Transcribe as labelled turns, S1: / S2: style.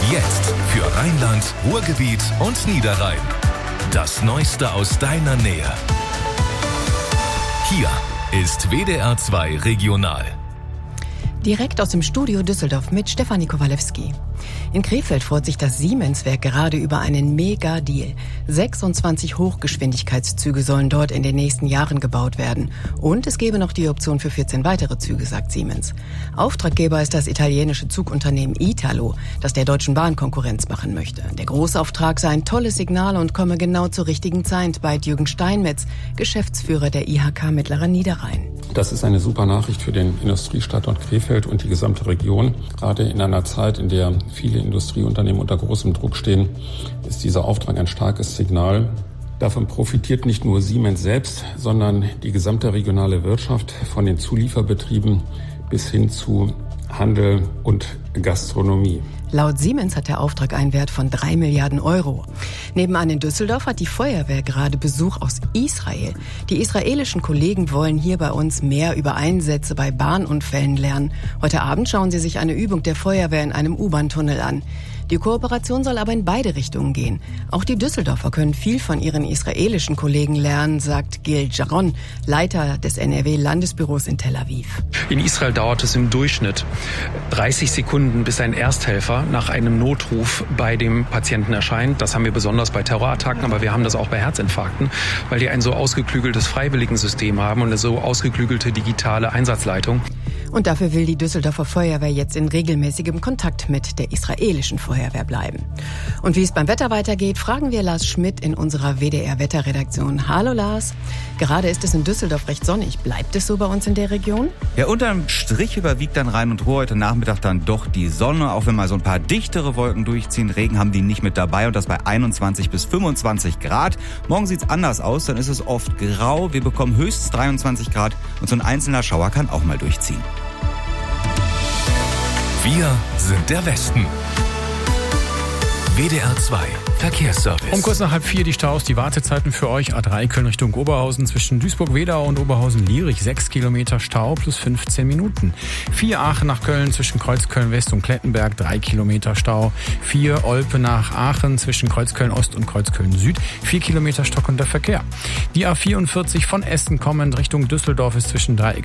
S1: Jetzt für Rheinland, Ruhrgebiet und Niederrhein. Das Neueste aus deiner Nähe. Hier ist WDR 2 Regional.
S2: Direkt aus dem Studio Düsseldorf mit Stefanie Kowalewski. In Krefeld freut sich das Siemens-Werk gerade über einen Mega-Deal. 26 Hochgeschwindigkeitszüge sollen dort in den nächsten Jahren gebaut werden. Und es gebe noch die Option für 14 weitere Züge, sagt Siemens. Auftraggeber ist das italienische Zugunternehmen Italo, das der Deutschen Bahn Konkurrenz machen möchte. Der Großauftrag sei ein tolles Signal und komme genau zur richtigen Zeit, bei Jürgen Steinmetz, Geschäftsführer der IHK Mittlerer Niederrhein.
S3: Das ist eine super Nachricht für den Industriestandort Krefeld und die gesamte Region. Gerade in einer Zeit, in der viele Industrieunternehmen unter großem Druck stehen, ist dieser Auftrag ein starkes Signal. Davon profitiert nicht nur Siemens selbst, sondern die gesamte regionale Wirtschaft, von den Zulieferbetrieben bis hin zu Handel und Gastronomie.
S2: Laut Siemens hat der Auftrag einen Wert von 3 Milliarden Euro. Nebenan in Düsseldorf hat die Feuerwehr gerade Besuch aus Israel. Die israelischen Kollegen wollen hier bei uns mehr über Einsätze bei Bahnunfällen lernen. Heute Abend schauen sie sich eine Übung der Feuerwehr in einem U-Bahn-Tunnel an. Die Kooperation soll aber in beide Richtungen gehen. Auch die Düsseldorfer können viel von ihren israelischen Kollegen lernen, sagt Gil Jaron, Leiter des NRW-Landesbüros in Tel Aviv.
S4: In Israel dauert es im Durchschnitt 30 Sekunden, bis ein Ersthelfer nach einem Notruf bei dem Patienten erscheint. Das haben wir besonders bei Terrorattacken, aber wir haben das auch bei Herzinfarkten, weil die ein so ausgeklügeltes Freiwilligensystem haben und eine so ausgeklügelte digitale Einsatzleitung.
S2: Und dafür will die Düsseldorfer Feuerwehr jetzt in regelmäßigem Kontakt mit der israelischen Feuerwehr bleiben. Und wie es beim Wetter weitergeht, fragen wir Lars Schmidt in unserer WDR-Wetterredaktion. Hallo Lars, gerade ist es in Düsseldorf recht sonnig. Bleibt es so bei uns in der Region?
S5: Ja, unterm Strich überwiegt dann Rhein und Ruhr heute Nachmittag dann doch die Sonne. Auch wenn mal so ein paar dichtere Wolken durchziehen, Regen haben die nicht mit dabei und das bei 21 bis 25 Grad. Morgen sieht's anders aus, dann ist es oft grau. Wir bekommen höchstens 23 Grad und so ein einzelner Schauer kann auch mal durchziehen.
S1: Wir sind der Westen. WDR 2 Verkehrsservice.
S6: Um kurz nach 3:30 die Staus, die Wartezeiten für euch. A3 Köln Richtung Oberhausen zwischen Duisburg-Wedau und Oberhausen-Lierich 6 Kilometer Stau plus 15 Minuten. 4 Aachen nach Köln zwischen Kreuzköln-West und Klettenberg 3 Kilometer Stau. 4 Olpe nach Aachen zwischen Kreuzköln-Ost und Kreuzköln-Süd 4 Kilometer stockender Verkehr. Die A44 von Essen kommend Richtung Düsseldorf ist zwischen Dreieck